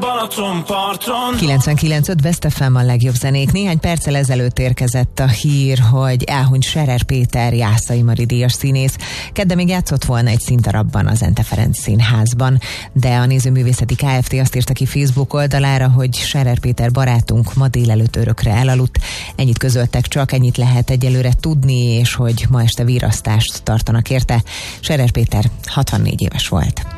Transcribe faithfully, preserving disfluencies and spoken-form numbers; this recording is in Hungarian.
Balatonparton. kilencvenkilenc öt West ef em a legjobb zenék. Néhány perccel ezelőtt érkezett a hír, hogy elhunyt Scherer Péter Jászai Mari díjas színész. Kedden még játszott volna egy színdarabban az Ente Ferenc Színházban, de a Nézőművészeti Kft. Azt írta ki Facebook oldalára, hogy Scherer Péter barátunk ma délelőtt örökre elaludt. Ennyit közöltek csak, ennyit lehet egyelőre tudni, és hogy ma este virasztást tartanak érte. Scherer Péter hatvannégy éves volt.